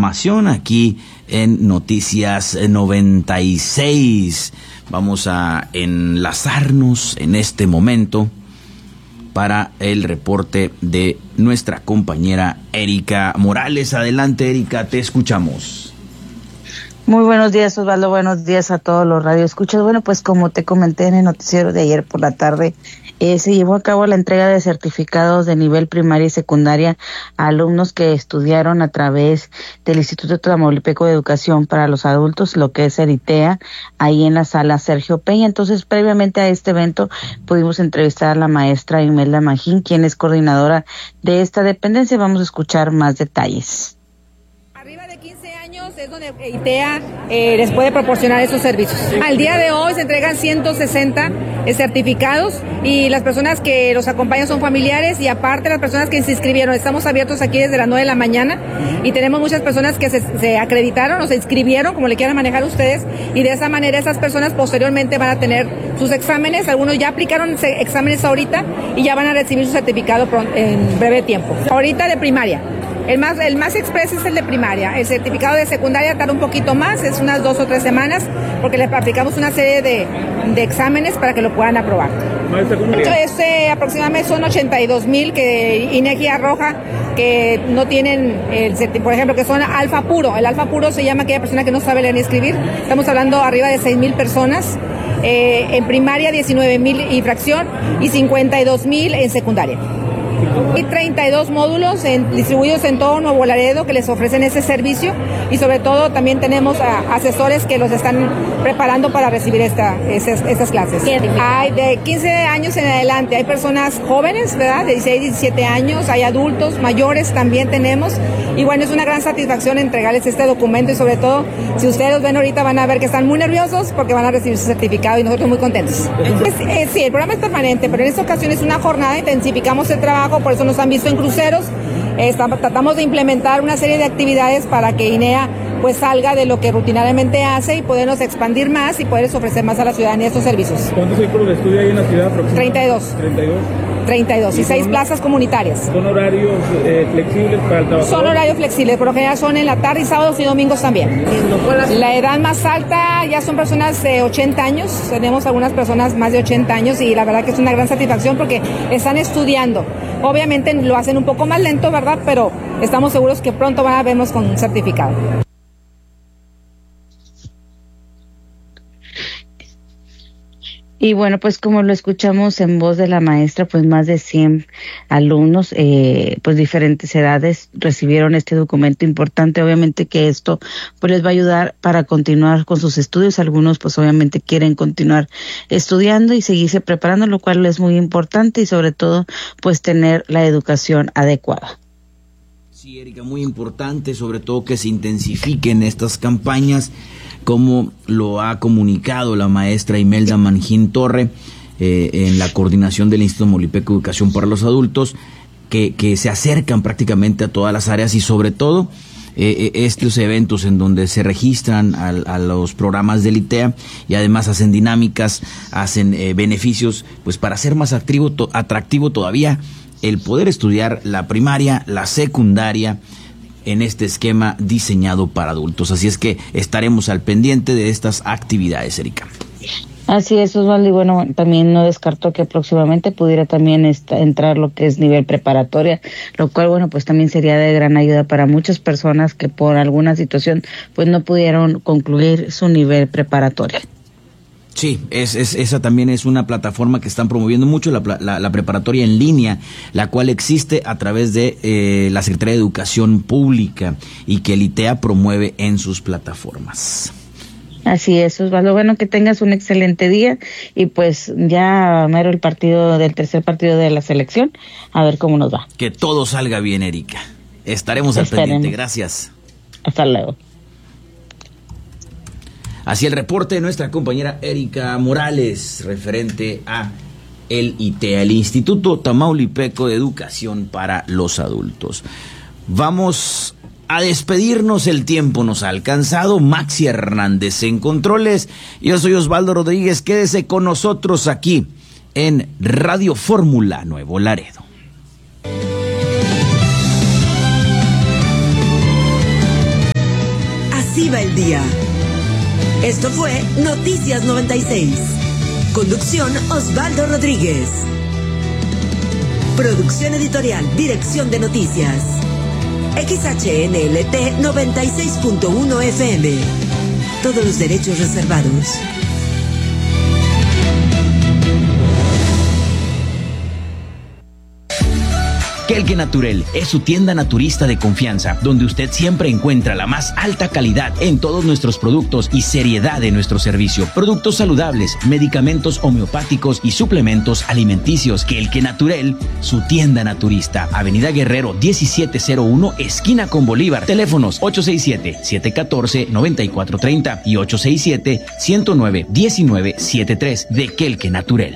información aquí en Noticias 96. Vamos a enlazarnos en este momento para el reporte de nuestra compañera Erika Morales. Adelante, Erika, te escuchamos. Muy buenos días, Osvaldo. Buenos días a todos los radioescuchas. Bueno, pues como te comenté en el noticiero de ayer por la tarde, se llevó a cabo la entrega de certificados de nivel primaria y secundaria a alumnos que estudiaron a través del Instituto Tamaulipeco de Educación para los Adultos, lo que es el ITEA, ahí en la sala Sergio Peña. Entonces, previamente a este evento, pudimos entrevistar a la maestra Imelda Magín, quien es coordinadora de esta dependencia. Vamos a escuchar más detalles. Arriba de 15 años es donde ITEA les puede proporcionar esos servicios. Al día de hoy se entregan 160 certificados y las personas que los acompañan son familiares y aparte las personas que se inscribieron. Estamos abiertos aquí desde las 9 de la mañana y tenemos muchas personas que se acreditaron o se inscribieron, como le quieran manejar ustedes, y de esa manera esas personas posteriormente van a tener sus exámenes. Algunos ya aplicaron exámenes ahorita y ya van a recibir su certificado en breve tiempo. Ahorita de primaria. El más expreso es el de primaria. El certificado de secundaria tarda un poquito más, es unas 2 o 3 semanas, porque le aplicamos una serie de exámenes para que lo puedan aprobar. Aproximadamente son 82,000 que INEGI arroja que no tienen por ejemplo, que son alfa puro. El alfa puro se llama aquella persona que no sabe leer ni escribir. Estamos hablando arriba de 6,000 personas. En primaria 19,000 y fracción y 52,000 en secundaria. Hay 32 módulos distribuidos en todo Nuevo Laredo que les ofrecen ese servicio y sobre todo también tenemos asesores que los están preparando para recibir estas clases. Hay de 15 años en adelante, hay personas jóvenes, ¿verdad? De 16, 17 años, hay adultos, mayores también tenemos y bueno, es una gran satisfacción entregarles este documento y sobre todo, si ustedes los ven ahorita van a ver que están muy nerviosos porque van a recibir su certificado y nosotros muy contentos. Sí, el programa es permanente, pero en esta ocasión es una jornada, intensificamos el trabajo, por eso nos han visto en cruceros. Tratamos de implementar una serie de actividades para que INEA pues salga de lo que rutinariamente hace y podernos expandir más y poderles ofrecer más a la ciudadanía estos servicios. ¿Cuántos vehículos de estudio hay en la ciudad aproximadamente? 32 y 6 plazas comunitarias. ¿Son horarios flexibles para el trabajador? Son horarios flexibles, por lo general son en la tarde y sábados y domingos también. La edad más alta ya son personas de 80 años, tenemos algunas personas más de 80 años y la verdad que es una gran satisfacción porque están estudiando. Obviamente lo hacen un poco más lento, ¿verdad? Pero estamos seguros que pronto van a vernos con un certificado. Y bueno, pues como lo escuchamos en voz de la maestra, pues más de 100 alumnos, pues diferentes edades recibieron este documento importante. Obviamente que esto pues les va a ayudar para continuar con sus estudios. Algunos pues obviamente quieren continuar estudiando y seguirse preparando, lo cual es muy importante y sobre todo pues tener la educación adecuada. Sí, Erika, muy importante, sobre todo que se intensifiquen estas campañas, como lo ha comunicado la maestra Imelda Magín Torre en la coordinación del Instituto Tamaulipeco de Educación para los Adultos, que se acercan prácticamente a todas las áreas y sobre todo estos eventos en donde se registran a los programas del ITEA y además hacen dinámicas, hacen beneficios, pues para hacer más atractivo todavía el poder estudiar la primaria, la secundaria, en este esquema diseñado para adultos. Así es que estaremos al pendiente de estas actividades, Erika. Así es, Osvaldo, y bueno, también no descartó que próximamente pudiera también entrar lo que es nivel preparatoria, lo cual, bueno, pues también sería de gran ayuda para muchas personas que por alguna situación pues no pudieron concluir su nivel preparatorio. Sí, esa también es una plataforma que están promoviendo mucho, la preparatoria en línea, la cual existe a través de la Secretaría de Educación Pública y que el ITEA promueve en sus plataformas. Así es, Osvaldo. Bueno, que tengas un excelente día y pues ya mero el tercer partido de la selección, a ver cómo nos va. Que todo salga bien, Erika. Estaremos al pendiente. Gracias. Hasta luego. Así el reporte de nuestra compañera Erika Morales referente a el ITEA, el Instituto Tamaulipeco de Educación para los Adultos. Vamos a despedirnos, el tiempo nos ha alcanzado. Maxi Hernández en controles. Yo soy Osvaldo Rodríguez. Quédese con nosotros aquí en Radio Fórmula Nuevo Laredo. reciba el día. Esto fue Noticias 96. Conducción Osvaldo Rodríguez. Producción editorial, dirección de noticias. XHNLT 96.1 FM. Todos los derechos reservados. Kelke Naturel es su tienda naturista de confianza, donde usted siempre encuentra la más alta calidad en todos nuestros productos y seriedad en nuestro servicio. Productos saludables, medicamentos homeopáticos y suplementos alimenticios. Kelke Naturel, su tienda naturista. Avenida Guerrero 1701, esquina con Bolívar. Teléfonos 867-714-9430 y 867-109-1973 de Kelke Naturel.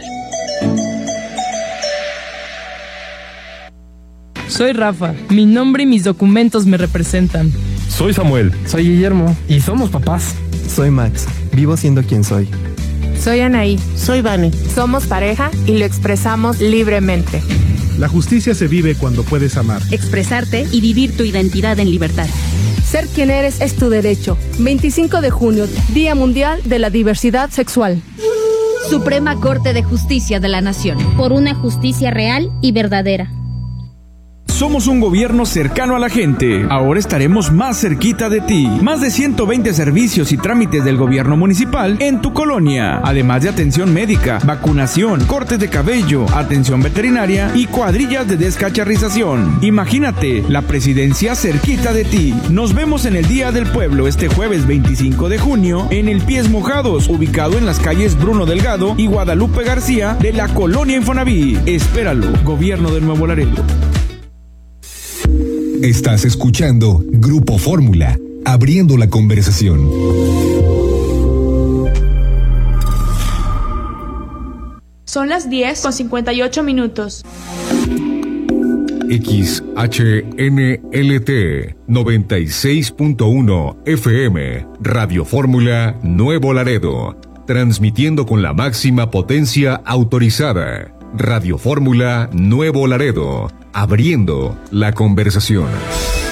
Soy Rafa, mi nombre y mis documentos me representan. Soy Samuel. Soy Guillermo y somos papás. Soy Max, vivo siendo quien soy. Soy Anaí. Soy Vane. Somos pareja y lo expresamos libremente. La justicia se vive cuando puedes amar, expresarte y vivir tu identidad en libertad. Ser quien eres es tu derecho. 25 de junio, Día Mundial de la Diversidad Sexual. Suprema Corte de Justicia de la Nación. Por una justicia real y verdadera. Somos un gobierno cercano a la gente. Ahora estaremos más cerquita de ti. Más de 120 servicios y trámites del gobierno municipal en tu colonia. Además de atención médica, vacunación, cortes de cabello, atención veterinaria y cuadrillas de descacharrización. Imagínate, la presidencia cerquita de ti. Nos vemos en el Día del Pueblo este jueves 25 de junio en el Pies Mojados, ubicado en las calles Bruno Delgado y Guadalupe García de la colonia Infonavit. Espéralo, Gobierno de Nuevo Laredo. Estás escuchando Grupo Fórmula, abriendo la conversación. Son las 10:58. XHNLT 96.1 FM, Radio Fórmula Nuevo Laredo, transmitiendo con la máxima potencia autorizada. Radio Fórmula Nuevo Laredo, abriendo la conversación.